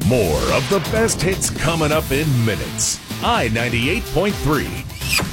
More of the best hits coming up in minutes. I-98.3.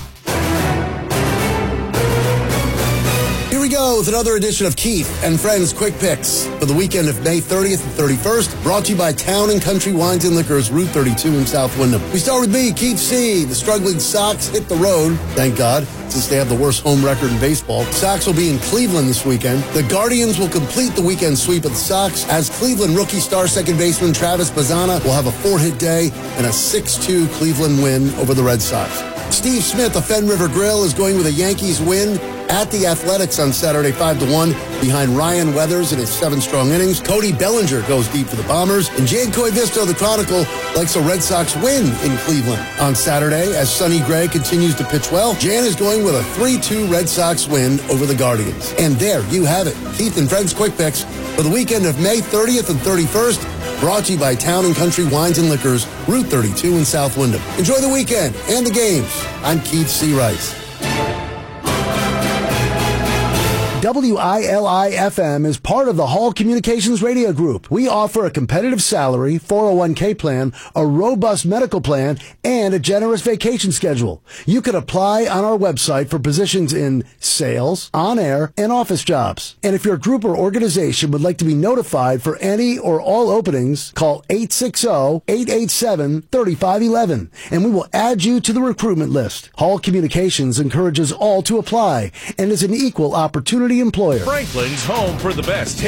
Here we go with another edition of Keith and Friends Quick Picks for the weekend of May 30th and 31st, brought to you by Town & Country Wines and Liquors, Route 32 in South Windham. We start with me, Keith C. The struggling Sox hit the road, thank God, since they have the worst home record in baseball. Sox will be in Cleveland this weekend. The Guardians will complete the weekend sweep of the Sox as Cleveland rookie star second baseman Travis Bazzana will have a 4-hit day and a 6-2 Cleveland win over the Red Sox. Steve Smith of Fen River Grill is going with a Yankees win at the Athletics on Saturday 5-1 behind Ryan Weathers in his 7 strong innings. Cody Bellinger goes deep for the Bombers. And Jan Koivisto of the Chronicle likes a Red Sox win in Cleveland on Saturday as Sonny Gray continues to pitch well. Jan is going with a 3-2 Red Sox win over the Guardians. And there you have it. Keith and Friends Quick Picks for the weekend of May 30th and 31st. Brought to you by Town & Country Wines and Liquors, Route 32 in South Windham. Enjoy the weekend and the games. I'm Keith C. Rice. WILI-FM is part of the Hall Communications Radio Group. We offer a competitive salary, 401k plan, a robust medical plan, and a generous vacation schedule. You can apply on our website for positions in sales, on-air, and office jobs. And if your group or organization would like to be notified for any or all openings, call 860-887-3511, and we will add you to the recruitment list. Hall Communications encourages all to apply and is an equal opportunity employer. Franklin's home for the best hits.